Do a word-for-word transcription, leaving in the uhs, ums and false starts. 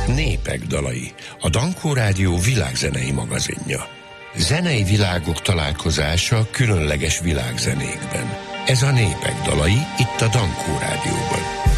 Népek dalai, a Dankó Rádió világzenei magazinja. Zenei világok találkozása különleges világzenékben. Ez a Népek dalai itt a Dankó Rádióban.